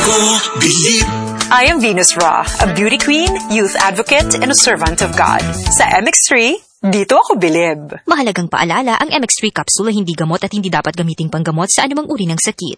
I am Venus Ra, a beauty queen, youth advocate, and a servant of God. Sa MX3, dito ako bilib. Mahalagang paalala, ang MX3 capsule ay hindi gamot at hindi dapat gamiting panggamot sa anumang uri ng sakit.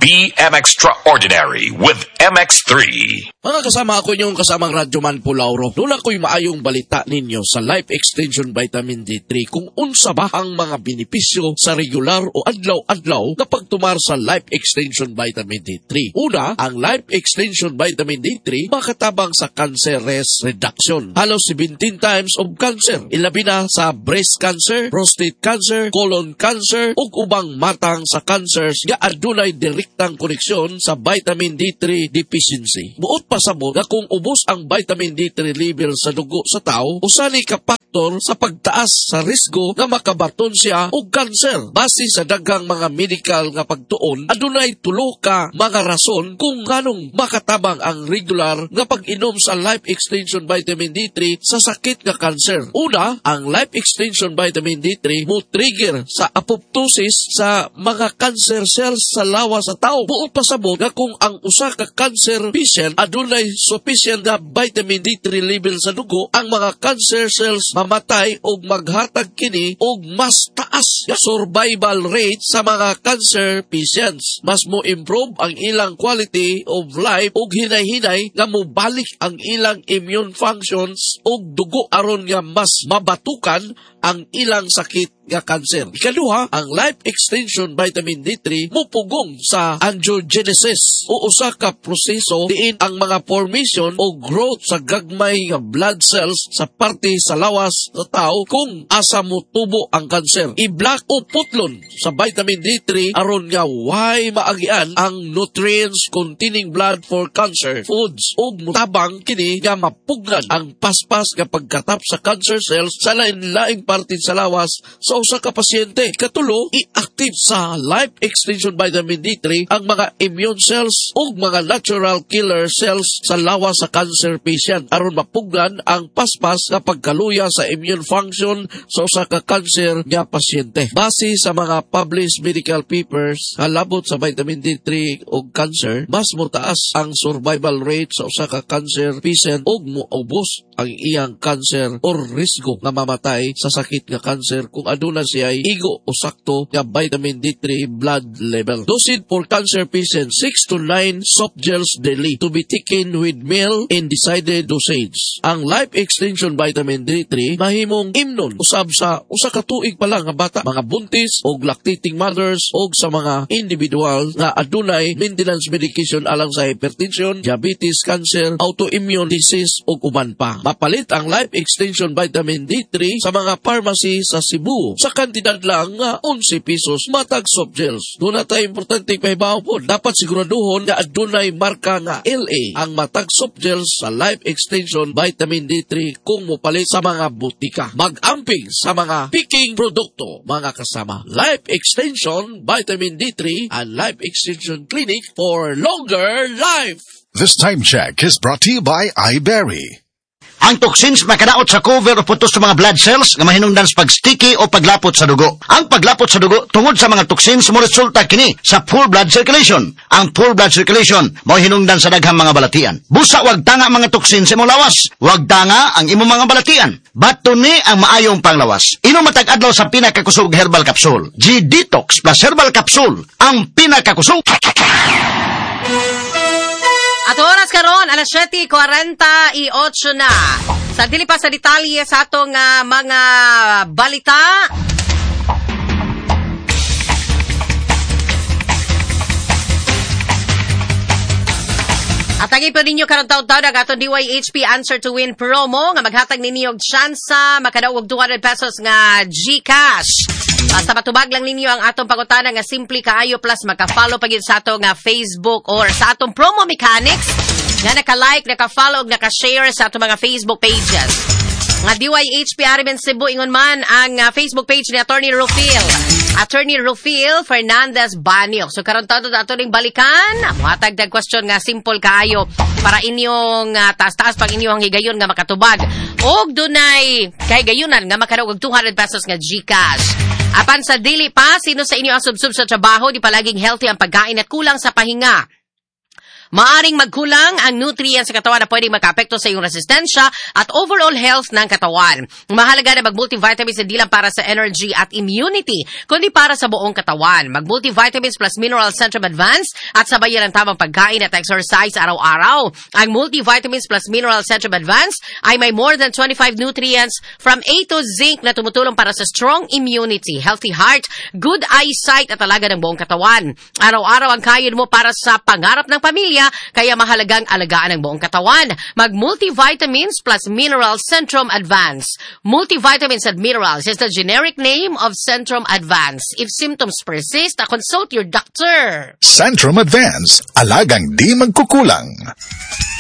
BM Extraordinary with MX3. Mga kasama ako yung kasamang Radyoman Pulauro. Doon ako'y maayong balita ninyo sa Life Extension Vitamin D3 kung unsa ba ang mga benepisyo sa regular o adlaw-adlaw kapag tumar sa Life Extension Vitamin D3. Una, ang Life Extension Vitamin D3 makatabang sa cancer risk reduction. Halos 17 times of cancer. Ilabi na sa breast cancer, prostate cancer, colon cancer, ug ubang matang sa cancers nga adunay direktang koneksyon sa vitamin D3 deficiency. Buot pa sa mo na kung ubos ang vitamin D3 level sa dugo sa tao, usani ka faktor sa pagtaas sa risgo na makabaton siya og cancer. Base sa daghang mga medical nga pagtuon, adunay tulo ka mga rason kung nganong makatabang ang regular nga pag-inom sa Life Extension Vitamin D3 sa sakit nga cancer. Una, ang Life Extension Vitamin D3 mo trigger sa apoptosis sa mga cancer cells sa lawas sa tao. Buot pasabot nga kung ang usa ka cancer patient adunay sufficient na vitamin D3 level sa dugo, ang mga cancer cells mamatay og maghatag kini og mas taas nga survival rate sa mga cancer patients. Mas mo improve ang ilang quality of life og hinay-hinay nga mobalik ang ilang immune functions og dugo aron nga mas mabatukan ang ilang sakit nga cancer. Ikaduha, ang Life Extension Vitamin D3 mupugong sa angiogenesis o usa ka proseso diin ang mga formation o growth sa gagmay nga blood cells sa parte sa lawas sa tao kung asa mo tubo ang cancer. I-block o putlon sa vitamin D3 aron nga way maagian ang nutrients containing blood for cancer foods ug mutabang kini nga mapugnan ang paspas nga pagkatap sa cancer cells sa lain-laing parte sa lawas sa usa ka pasyente. Katulo, i-active sa Life Extension Vitamin D3 ang mga immune cells ug mga natural killer cells sa lawas sa cancer patient aron mapugnan ang paspas nga pagkaluya sa immune function sa usa ka cancer nga pasyente. Base sa mga published medical papers halabot sa vitamin D3 ug cancer, mas motaas ang survival rate sa usa ka cancer patient ug moubos ang iyang cancer or risgo nga mamatay sa sakit nga cancer kung aduna siya ay igo o sakto nga vitamin D3 blood level. Dosage for cancer patients 6 to 9 soft gels daily to be taken with meal in decided dosage. Ang Life Extension Vitamin D3 mahimong imnon usab sa usa ka tuig pa lang nga bata, mga buntis o lactating mothers o sa mga individual nga adunay maintenance medication alang sa hypertension, diabetes, cancer, autoimmune disease o uban pa. Mapalit ang Life Extension Vitamin D3 sa mga pharmacy sa Cebu sa kantidad lang nga 11 pesos matag soft gels. Doon na tayo importante pahibaw po. Dapat siguraduhon na adunay marka nga LA ang matag soft gels sa Life Extension Vitamin D3 kung mupalit sa mga butika. Mag-amping sa mga picking produkto, mga kasama. Life Extension Vitamin D3 and Life Extension Clinic for longer life. This time check is brought to you by iBerry. Ang toxins makadaot sa cover o putos sa mga blood cells nga mahinungdan sa pagsticky o paglapot sa dugo. Ang paglapot sa dugo tungod sa mga toxins mo resulta kini sa full blood circulation. Ang full blood circulation mao hinungdan sa daghang mga balatian. Busa wag tanga mga toxins sa imong lawas. Wag tanga ang imong mga balatian. Bato ni ang maayong panglawas. Inom matag adlaw sa pinakakusog herbal capsule. G-Detox plus herbal capsule ang pinakakusog. At oras karon alas 7:48 na. Sa dili pa sa detalye sa atong mga balita. At lagi po ninyo karong taon-taon ang atong DYHP Answer to Win promo nga maghatag ninyo og tsansa makadaog 200 pesos nga GCash. Basta matubag lang ninyo ang atong pangutana nga simple kaayo plus maka-follow pagid sa atong Facebook or sa atong promo mechanics nga naka-like, naka-follow, naka-share sa atong mga Facebook pages. Nga DYHP Arimen Cebu ingon man ang Facebook page ni Attorney Rufil. Attorney Rufil Fernandez Banyo. So karon taon ato ning balikan. Muhatag dag question nga simple kaayo para inyong taas-taas pag inyong higayon nga makatubag. Og dunay kay gayunan nga makadaog og 200 pesos nga GCash. Apan sa dili pa, sino sa inyo ang subsub sa trabaho, di palaging healthy ang pagkain at kulang sa pahinga. Maaring magkulang ang nutrients sa katawan na pwedeng makaapekto sa iyong resistensya at overall health ng katawan. Mahalaga na mag-multivitamins hindi lang para sa energy at immunity, kundi para sa buong katawan. Mag-multivitamins plus mineral Centrum Advance at sabayan ang tamang pagkain at exercise araw-araw. Ang multivitamins plus mineral Centrum Advance ay may more than 25 nutrients from A to zinc na tumutulong para sa strong immunity, healthy heart, good eyesight at alaga ng buong katawan. Araw-araw ang kain mo para sa pangarap ng pamilya, kaya mahalagang alagaan ang buong katawan. Mag-multivitamins plus mineral Centrum Advance. Multivitamins and minerals is the generic name of Centrum Advance. If symptoms persist, consult your doctor. Centrum Advance, alagang di magkukulang.